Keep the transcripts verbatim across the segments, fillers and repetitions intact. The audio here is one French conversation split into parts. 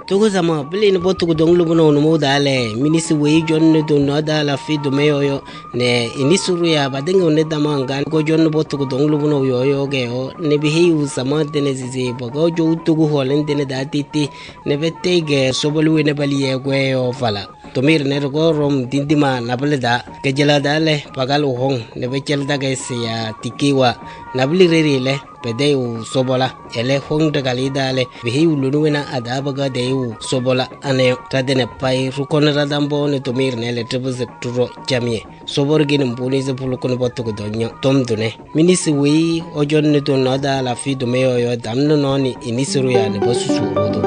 Tugu sama bili ni botu dong lu bono no dale minisi we jonne do no dala fi do meyo ne inisuru ya badenga ne damanga go jonne botu dong lu bono yo yo ge o ne bihi u sama dene zizi bogo jo tugu holen dene datiti ne vette ge sobolu ne bali ye go yo fala tomir ne go rom dindima nableda ke jela dale pagal hong ne bechel daga ya tikiwa nabli rerile pede u sobola ele hong daga lidale bihi u lunuena adabaga de u sobola ane tadene pai rukon radambo ne tomir ne le trebze turo jamie sobor gin mbuni ze pulukon botu go donyo tom dune minisi wi ojon ne to nada la fi do meyo yo damno noni inisuru ya ne bosusu odo.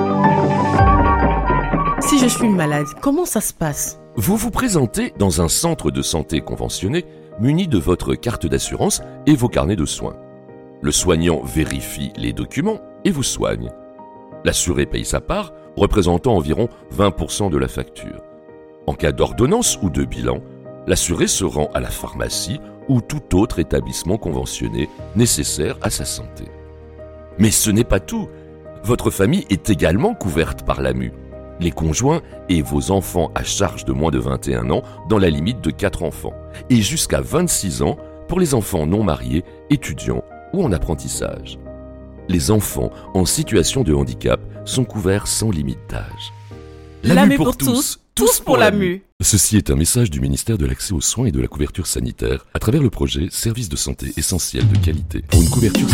Si je suis malade, comment ça se passe? Vous vous présentez dans un centre de santé conventionné muni de votre carte d'assurance et vos carnets de soins. Le soignant vérifie les documents et vous soigne. L'assuré paye sa part, représentant environ vingt pour cent de la facture. En cas d'ordonnance ou de bilan, l'assuré se rend à la pharmacie ou tout autre établissement conventionné nécessaire à sa santé. Mais ce n'est pas tout. Votre famille est également couverte par l'A M U. Les conjoints et vos enfants à charge de moins de vingt et un ans dans la limite de quatre enfants et jusqu'à vingt-six ans pour les enfants non mariés, étudiants ou en apprentissage. Les enfants en situation de handicap sont couverts sans limite d'âge. L'A M U pour tous, tous pour l'A M U. Ceci est un message du ministère de l'Accès aux soins et de la couverture sanitaire à travers le projet Services de santé essentiels de qualité pour une couverture